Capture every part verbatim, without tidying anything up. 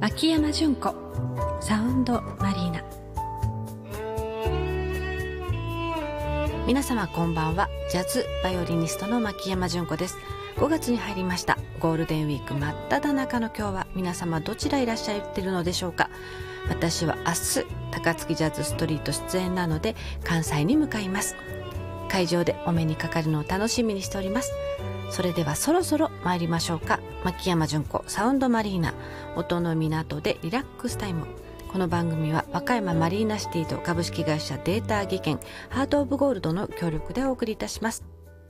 牧山純子サウンドマリーナ。皆様こんばんは。ジャズバイオリニストの牧山純子です。ごがつに入りました。ゴールデンウィーク真っ只中の今日は皆様どちらいらっしゃっているのでしょうか。私は明日高槻ジャズストリート出演なので関西に向かいます。会場でお目にかかるのを楽しみにしております。それではそろそろ参りましょうか。牧山純子サウンドマリーナ、音の港でリラックスタイム。この番組は和歌山マリーナシティと株式会社データ技研ハートオブゴールドの協力でお送りいたします。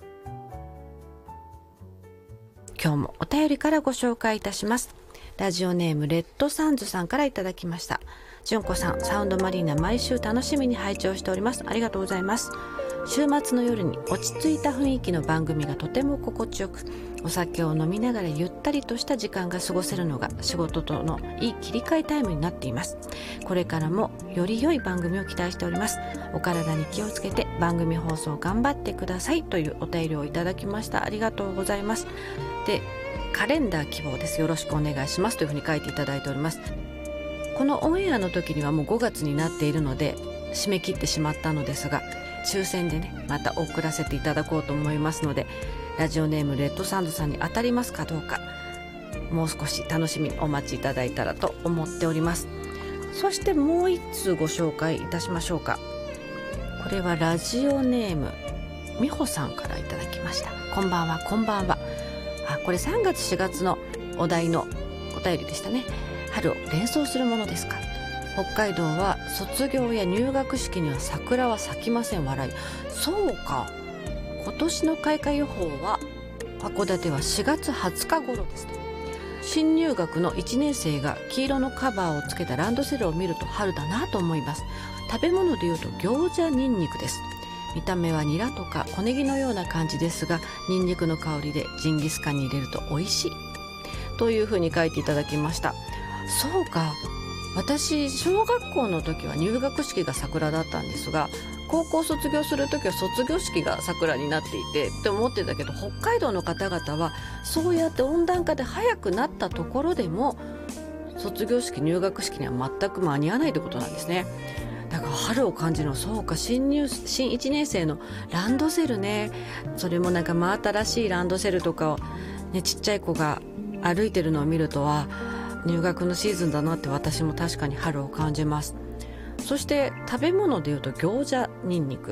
今日もお便りからご紹介いたします。ラジオネームレッドサンズさんからいただきました。純子さん、サウンドマリーナ毎週楽しみに拝聴しております。ありがとうございます。週末の夜に落ち着いた雰囲気の番組がとても心地よく、お酒を飲みながらゆったりとした時間が過ごせるのが仕事とのいい切り替えタイムになっています。これからもより良い番組を期待しております。お体に気をつけて番組放送頑張ってくださいというお便りをいただきました。ありがとうございます。で、カレンダー希望です。よろしくお願いしますというふうに書いていただいております。このオンエアの時にはもうごがつになっているので締め切ってしまったのですが、抽選でねまた送らせていただこうと思いますので、ラジオネームレッドサンドさんに当たりますかどうか、もう少し楽しみにお待ちいただいたらと思っております。そしてもう一通ご紹介いたしましょうか。これはラジオネームみほさんからいただきました。こんばんは。こんばんは。あ、これさんがつしがつのお題のお便りでしたね。春を連想するものですか。北海道は卒業や入学式には桜は咲きません。笑い。そうか、今年の開花予報は函館はしがつはつか頃ですと。新入学のいちねん生が黄色のカバーをつけたランドセルを見ると春だなと思います。食べ物でいうと餃子ニンニクです。見た目はニラとか小ネギのような感じですが、ニンニクの香りでジンギスカンに入れると美味しいというふうに書いていただきました。そうか、私小学校の時は入学式が桜だったんですが、高校卒業する時は卒業式が桜になっていてって思ってたけど、北海道の方々はそうやって温暖化で早くなったところでも卒業式入学式には全く間に合わないということなんですね。だから春を感じるの、そうか、新入新いちねん生のランドセルね。それもなんか真新しいランドセルとかを、ね、ちっちゃい子が歩いてるのを見るとは入学のシーズンだなって私も確かに春を感じます。そして食べ物でいうと餃子ニンニク、